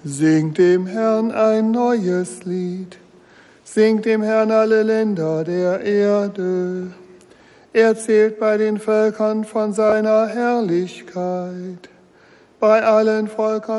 Singt dem Herrn ein neues Lied, singt dem Herrn alle Länder der Erde. Erzählt bei den Völkern von seiner Herrlichkeit, bei allen Völkern